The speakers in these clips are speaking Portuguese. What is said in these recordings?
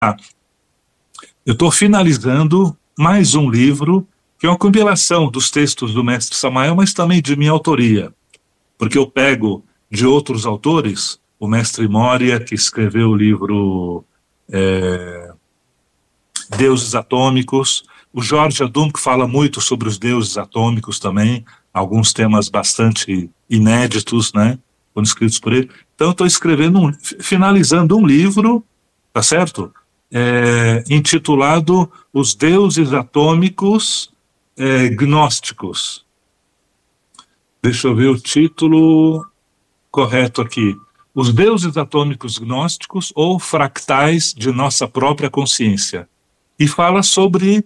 Eu estou finalizando mais um livro, que é uma compilação dos textos do mestre Samael, mas também de minha autoria, porque eu pego de outros autores, o mestre Moria, que escreveu o livro Deuses Atômicos, o Jorge Adum, que fala muito sobre os deuses atômicos também, alguns temas bastante inéditos, né, foram escritos por ele. Então eu estou finalizando um livro, tá certo? Intitulado Os Deuses Atômicos Gnósticos. Deixa eu ver o título correto aqui. Os Deuses Atômicos Gnósticos ou Fractais de Nossa Própria Consciência. E fala sobre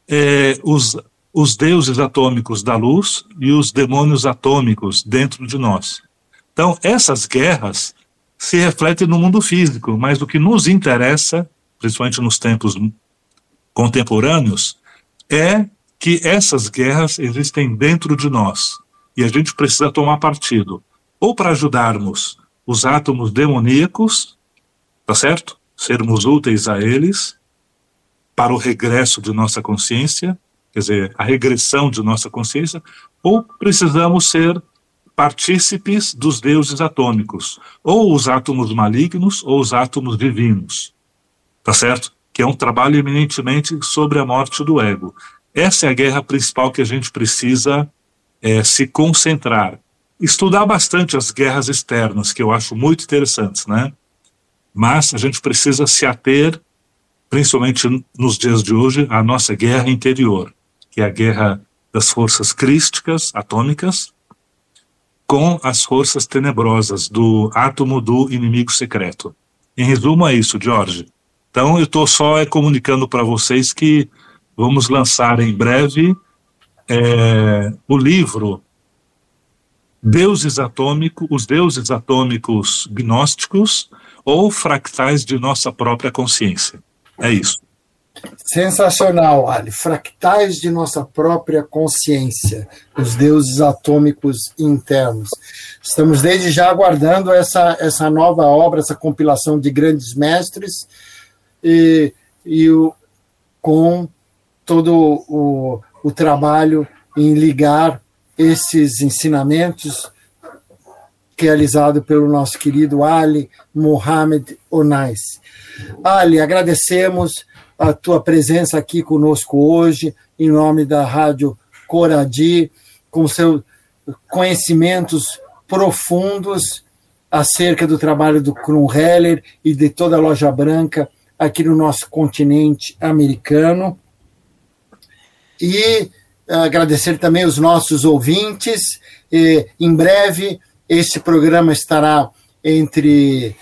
os deuses atômicos da luz e os demônios atômicos dentro de nós. Então, essas guerras se refletem no mundo físico, mas o que nos interessa, principalmente nos tempos contemporâneos, é que essas guerras existem dentro de nós. E a gente precisa tomar partido, ou para ajudarmos os átomos demoníacos, tá certo? Sermos úteis a eles, para o regresso de nossa consciência, quer dizer, a regressão de nossa consciência, ou precisamos ser partícipes dos deuses atômicos, ou os átomos malignos, ou os átomos divinos, tá certo? Que é um trabalho eminentemente sobre a morte do ego. Essa é a guerra principal que a gente precisa se concentrar. Estudar bastante as guerras externas, que eu acho muito interessantes, né? Mas a gente precisa se ater, principalmente nos dias de hoje, à nossa guerra interior, que é a guerra das forças crísticas, atômicas, com as forças tenebrosas do átomo do inimigo secreto. Em resumo é isso, Jorge. Então eu estou só comunicando para vocês que vamos lançar em breve o livro Os Deuses Atômicos Gnósticos ou Fractais de Nossa Própria Consciência. É isso. Sensacional, Ali. Fractais de Nossa Própria Consciência, os deuses atômicos internos. Estamos desde já aguardando essa nova obra, essa compilação de grandes mestres com todo o trabalho em ligar esses ensinamentos realizado pelo nosso querido Ali Mohamed Onais. Ali, agradecemos a tua presença aqui conosco hoje, em nome da Rádio Coradi, com seus conhecimentos profundos acerca do trabalho do Krummheller e de toda a Loja Branca aqui no nosso continente americano. E agradecer também os nossos ouvintes. Em breve, esse programa estará entre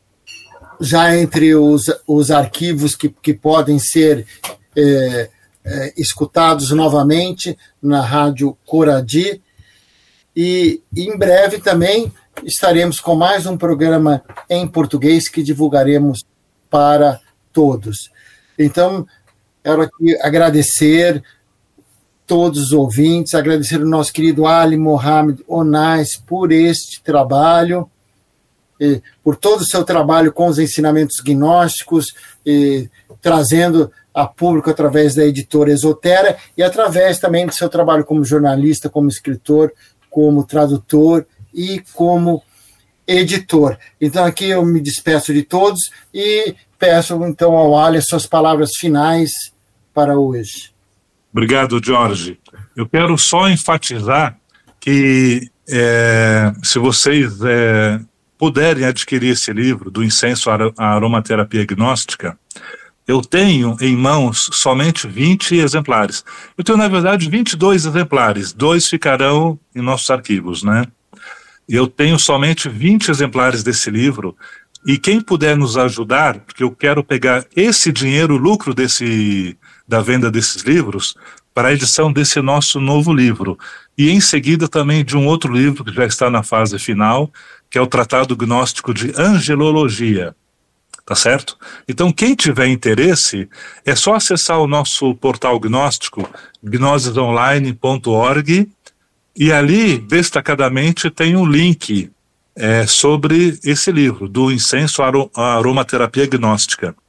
os arquivos que podem ser escutados novamente na Rádio Coradi. E em breve também estaremos com mais um programa em português que divulgaremos para todos. Então, quero aqui agradecer todos os ouvintes, agradecer o nosso querido Ali Mohamed Onais por este trabalho, por todo o seu trabalho com os ensinamentos gnósticos, trazendo a público através da editora Esotera e através também do seu trabalho como jornalista, como escritor, como tradutor e como editor. Então aqui eu me despeço de todos e peço então ao Ali as suas palavras finais para hoje. Obrigado, Jorge. Eu quero só enfatizar que se vocês puderem adquirir esse livro do Incenso à Aromaterapia Gnóstica, eu tenho em mãos somente 20 exemplares. Eu tenho, na verdade, 22 exemplares, 2 ficarão em nossos arquivos, né? Eu tenho somente 20 exemplares desse livro, e quem puder nos ajudar, porque eu quero pegar esse dinheiro, o lucro da venda desses livros, para a edição desse nosso novo livro. E em seguida também de um outro livro que já está na fase final, que é o Tratado Gnóstico de Angelologia. Tá certo? Então, quem tiver interesse, é só acessar o nosso portal gnóstico, gnosisonline.org, e ali, destacadamente, tem um link sobre esse livro, do Incenso à Aromaterapia Gnóstica.